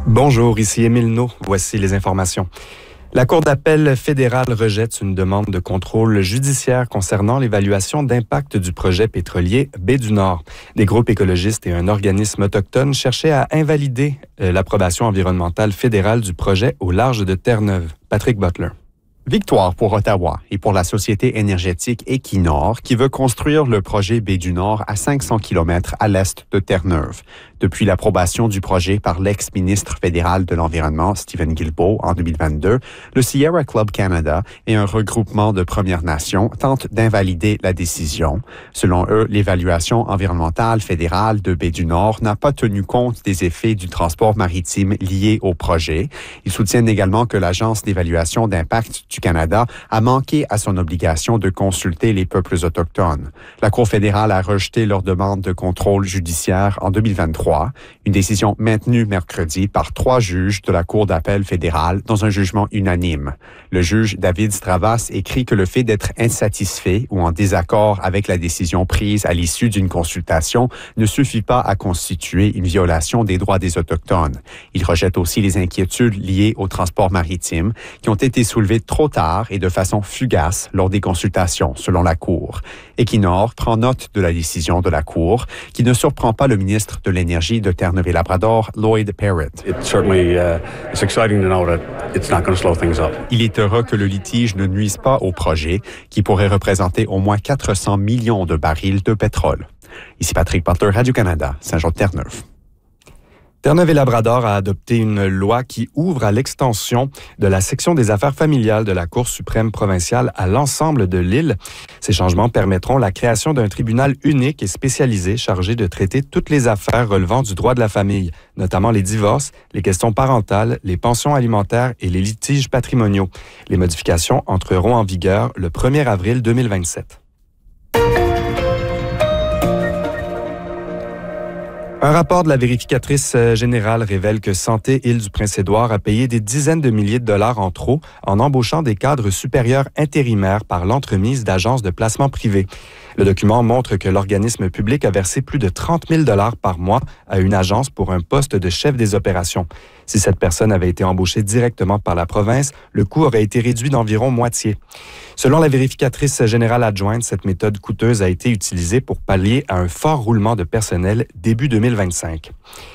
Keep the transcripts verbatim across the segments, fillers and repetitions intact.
Bonjour, ici Émile Naud. Voici les informations. La Cour d'appel fédérale rejette une demande de contrôle judiciaire concernant l'évaluation d'impact du projet pétrolier Baie du Nord. Des groupes écologistes et un organisme autochtone cherchaient à invalider l'approbation environnementale fédérale du projet au large de Terre-Neuve. Patrick Butler. Victoire pour Ottawa et pour la société énergétique Equinor qui veut construire le projet Baie du Nord à cinq cents kilomètres à l'est de Terre-Neuve. Depuis l'approbation du projet par l'ex-ministre fédéral de l'Environnement, Stephen Guilbeault, en deux mille vingt-deux, le Sierra Club Canada et un regroupement de Premières Nations tentent d'invalider la décision. Selon eux, l'évaluation environnementale fédérale de Baie du Nord n'a pas tenu compte des effets du transport maritime liés au projet. Ils soutiennent également que l'Agence d'évaluation d'impact du Canada a manqué à son obligation de consulter les peuples autochtones. La Cour fédérale a rejeté leur demande de contrôle judiciaire en deux mille vingt-trois, une décision maintenue mercredi par trois juges de la Cour d'appel fédérale dans un jugement unanime. Le juge David Stravas écrit que le fait d'être insatisfait ou en désaccord avec la décision prise à l'issue d'une consultation ne suffit pas à constituer une violation des droits des Autochtones. Il rejette aussi les inquiétudes liées au transport maritime qui ont été soulevées trop tard et de façon fugace lors des consultations, selon la Cour. Equinor prend note de la décision de la Cour, qui ne surprend pas le ministre de l'Énergie de Terre-Neuve et Labrador, Lloyd Parrott. It certainly, uh, it's exciting to know that it's not going to slow things up. Il est heureux que le litige ne nuise pas au projet, qui pourrait représenter au moins quatre cents millions de barils de pétrole. Ici Patrick Butler, Radio-Canada, Saint-Jean-de-Terre-Neuve. Terre-Neuve et Labrador a adopté une loi qui ouvre à l'extension de la section des affaires familiales de la Cour suprême provinciale à l'ensemble de l'île. Ces changements permettront la création d'un tribunal unique et spécialisé chargé de traiter toutes les affaires relevant du droit de la famille, notamment les divorces, les questions parentales, les pensions alimentaires et les litiges patrimoniaux. Les modifications entreront en vigueur le premier avril deux mille vingt-sept. Un rapport de la vérificatrice générale révèle que Santé Île-du-Prince-Édouard a payé des dizaines de milliers de dollars en trop en embauchant des cadres supérieurs intérimaires par l'entremise d'agences de placement privées. Le document montre que l'organisme public a versé plus de trente mille dollars par mois à une agence pour un poste de chef des opérations. Si cette personne avait été embauchée directement par la province, le coût aurait été réduit d'environ moitié. Selon la vérificatrice générale adjointe, cette méthode coûteuse a été utilisée pour pallier à un fort roulement de personnel début deux mille vingt-cinq.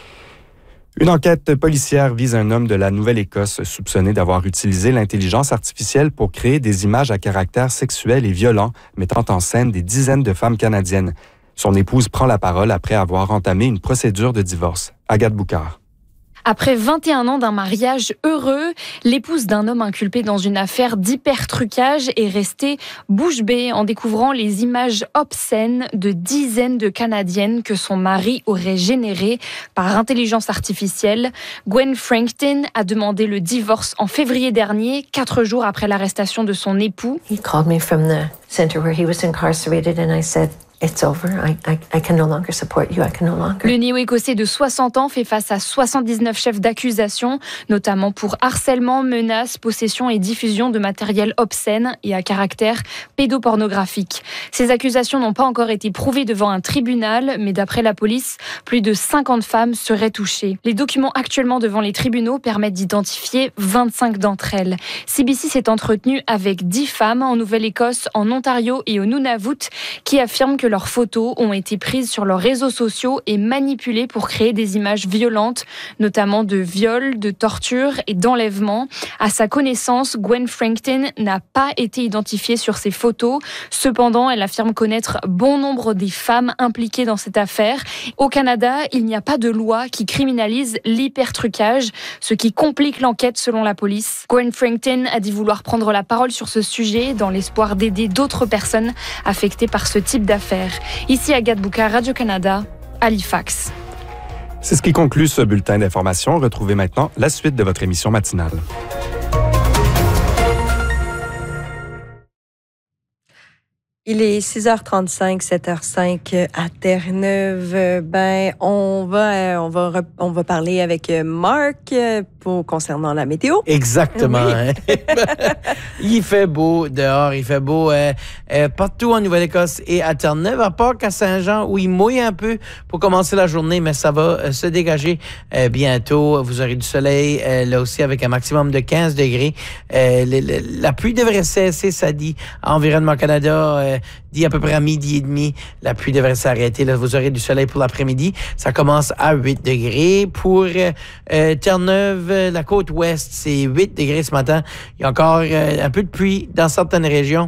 Une enquête policière vise un homme de la Nouvelle-Écosse soupçonné d'avoir utilisé l'intelligence artificielle pour créer des images à caractère sexuel et violent, mettant en scène des dizaines de femmes canadiennes. Son épouse prend la parole après avoir entamé une procédure de divorce. Agathe Boucard. Après vingt et un ans d'un mariage heureux, l'épouse d'un homme inculpé dans une affaire d'hypertrucage est restée bouche bée en découvrant les images obscènes de dizaines de Canadiennes que son mari aurait générées par intelligence artificielle. Gwen Frankton a demandé le divorce en février dernier, quatre jours après l'arrestation de son époux. He called me from the center where he was incarcerated and I said, It's over. I, I, I can no longer support you. I can no longer. Le néo-écossais de soixante ans fait face à soixante-dix-neuf chefs d'accusation, notamment pour harcèlement, menaces, possession et diffusion de matériel obscène et à caractère pédopornographique. Ces accusations n'ont pas encore été prouvées devant un tribunal, mais d'après la police, plus de cinquante femmes seraient touchées. Les documents actuellement devant les tribunaux permettent d'identifier vingt-cinq d'entre elles. C B C s'est entretenu avec dix femmes en Nouvelle-Écosse, en Ontario et au Nunavut qui affirment que leurs photos ont été prises sur leurs réseaux sociaux et manipulées pour créer des images violentes, notamment de viols, de torture et d'enlèvement. À sa connaissance, Gwen Frankton n'a pas été identifiée sur ces photos. Cependant, elle affirme connaître bon nombre des femmes impliquées dans cette affaire. Au Canada, il n'y a pas de loi qui criminalise l'hypertrucage, ce qui complique l'enquête selon la police. Gwen Frankton a dit vouloir prendre la parole sur ce sujet dans l'espoir d'aider d'autres personnes affectées par ce type d'affaires. Ici Agathe Boucard, Radio-Canada, Halifax. C'est ce qui conclut ce bulletin d'information. Retrouvez maintenant la suite de votre émission matinale. Il est six heures trente-cinq, sept heures cinq à Terre-Neuve. Ben, on va, on va, on va parler avec Marc pour, concernant la météo. Exactement. Oui. Il fait beau dehors, il fait beau euh, euh, partout en Nouvelle-Écosse et à Terre-Neuve, à part qu'à Saint-Jean, où il mouille un peu pour commencer la journée, mais ça va euh, se dégager euh, bientôt. Vous aurez du soleil, euh, là aussi, avec un maximum de quinze degrés. Euh, le, le, la pluie devrait cesser, ça dit, à Environnement Canada, euh, dit à peu près à midi et demi, la pluie devrait s'arrêter. Là, vous aurez du soleil pour l'après-midi. Ça commence à huit degrés. Pour euh, Terre-Neuve, la côte ouest, c'est huit degrés ce matin. Il y a encore euh, un peu de pluie dans certaines régions.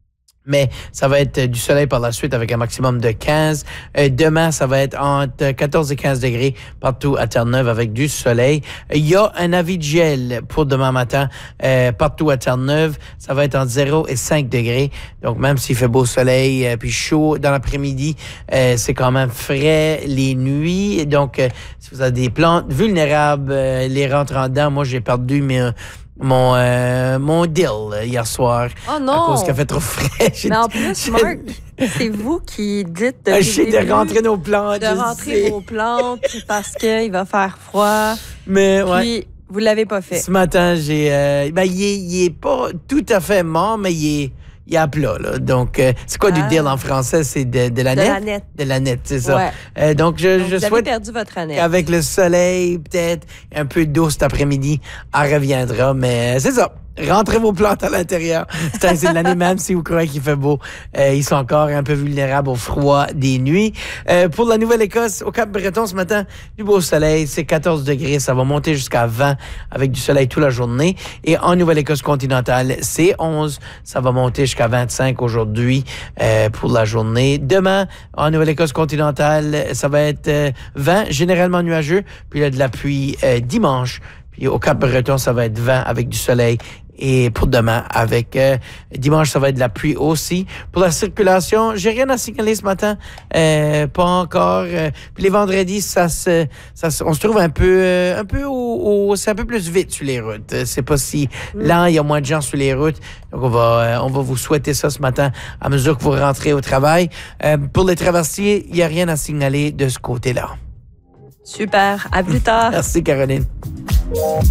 Mais ça va être du soleil par la suite avec un maximum de quinze. Euh, demain, ça va être entre quatorze et quinze degrés partout à Terre-Neuve avec du soleil. Il y a un avis de gel pour demain matin euh, partout à Terre-Neuve. Ça va être entre zéro et cinq degrés. Donc, même s'il fait beau soleil euh, puis chaud dans l'après-midi, euh, c'est quand même frais les nuits. Donc, euh, si vous avez des plantes vulnérables, euh, les rentrant dedans, moi, j'ai perdu mes... Mon, euh, mon dill hier soir. Oh non! À cause qu'il a fait trop frais. Mais en plus, Marc, c'est vous qui dites de, de rentrer nos plantes. De rentrer sais. vos plantes parce qu'il va faire froid. Mais, puis, ouais. vous l'avez pas fait. Ce matin, j'ai... Euh, ben, il est, il est pas tout à fait mort, mais il est... Il est à plat, là. Donc, euh, c'est quoi ah. du dill en français? C'est de, de la de nette? De la nette. De la nette, c'est ça. Ouais. Euh, donc, je, donc, je vous souhaite... avez perdu votre année. Avec le soleil, peut-être, un peu d'eau cet après-midi, elle reviendra. Mais c'est ça. Rentrez vos plantes à l'intérieur. C'est, c'est l'année même si vous croyez qu'il fait beau. Euh, ils sont encore un peu vulnérables au froid des nuits. Euh, pour la Nouvelle-Écosse, au Cap-Breton ce matin, du beau soleil, c'est quatorze degrés. Ça va monter jusqu'à vingt avec du soleil toute la journée. Et en Nouvelle-Écosse continentale, c'est onze. Ça va monter jusqu'à vingt-cinq aujourd'hui euh, pour la journée. Demain, en Nouvelle-Écosse continentale, ça va être euh, vingt, généralement nuageux. Puis il y a de la pluie euh, dimanche. Puis au Cap-Breton, ça va être vingt avec du soleil. Et pour demain, avec euh, dimanche, ça va être de la pluie aussi. Pour la circulation, j'ai rien à signaler ce matin, euh, pas encore. Euh, puis les vendredis, ça se, ça se, on se trouve un peu, euh, un peu au, au, c'est un peu plus vite sur les routes. C'est pas si lent, il y a moins de gens sur les routes. Donc on va, euh, on va vous souhaiter ça ce matin à mesure que vous rentrez au travail. Euh, pour les traversiers, il y a rien à signaler de ce côté-là. Super. À plus tard. Merci, Caroline.